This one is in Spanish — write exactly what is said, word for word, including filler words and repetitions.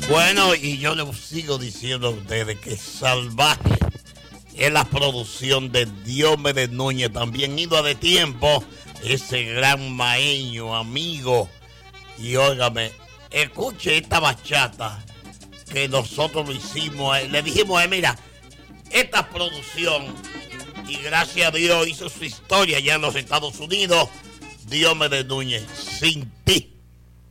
Bueno, y yo les sigo diciendo a ustedes que Salvaje es la producción de Diomedes Núñez, también ido de tiempo, ese gran maeño, amigo. Y óigame, escuche esta bachata que nosotros lo hicimos. Le dijimos, eh, mira, esta producción, y gracias a Dios hizo su historia ya en los Estados Unidos, Diomedes Núñez, Sin Ti.